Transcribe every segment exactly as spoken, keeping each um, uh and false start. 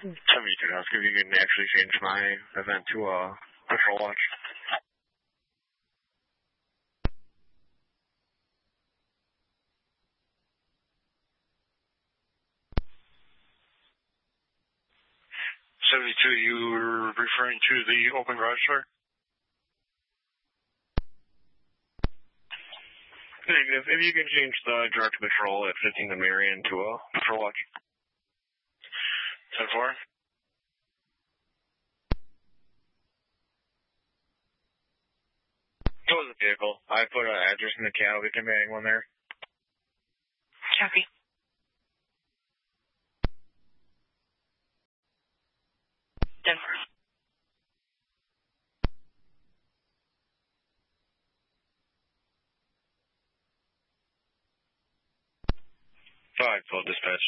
seventy-two, ask if you can actually change my event to a patrol watch. seventy-two, you were referring to the open garage door? Negative. If you can change the direct patrol at fifteen to Marion to a patrol watch. ten four. It was a vehicle. I put an address in the can. We can be anyone there. Copy. Denver. Five, full dispatch.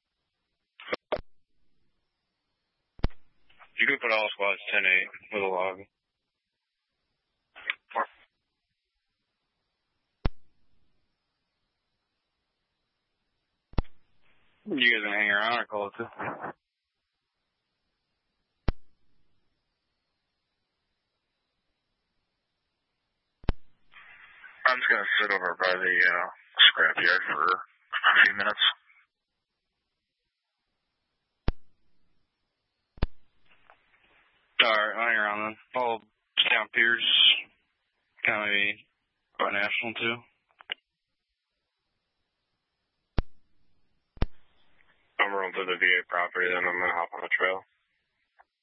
You can put all squads ten eight with a log. Four. You guys gonna hang around or call it too? I'm just gonna sit over by the uh, scrapyard for a few minutes. Alright, I'll hang around then. I'll stay on Pierce, kind of maybe go National too. I'm rolling through the V A property, then I'm gonna hop on the trail.